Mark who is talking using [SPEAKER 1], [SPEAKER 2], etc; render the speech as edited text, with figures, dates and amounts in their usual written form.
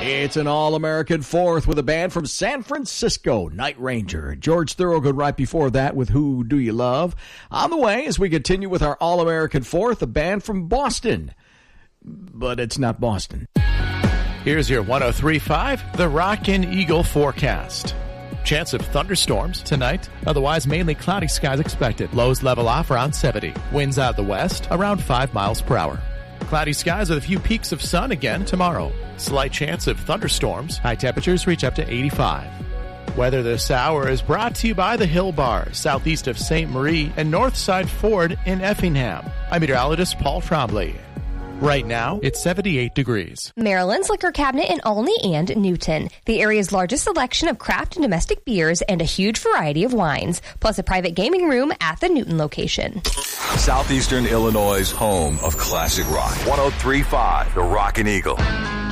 [SPEAKER 1] It's an All-American Fourth with a band from San Francisco, Night Ranger. George Thorogood right before that with Who Do You Love? On the way as we continue with our All-American Fourth, a band from Boston. But it's not Boston.
[SPEAKER 2] Here's your 103.5, the Rockin' Eagle forecast. Chance of thunderstorms tonight. Otherwise, mainly cloudy skies expected. Lows level off around 70. Winds out of the west around 5 miles per hour. Cloudy skies with a few peaks of sun again tomorrow. Slight chance of thunderstorms. High temperatures reach up to 85. Weather this hour is brought to you by the Hill Bar, southeast of St. Marie and Northside Ford in Effingham. I'm meteorologist Paul Trombley. Right now, it's 78 degrees.
[SPEAKER 3] Maryland's Liquor Cabinet in Olney and Newton. The area's largest selection of craft and domestic beers and a huge variety of wines, plus a private gaming room at the Newton location.
[SPEAKER 4] Southeastern Illinois' home of classic rock. 103.5, the Rockin' Eagle.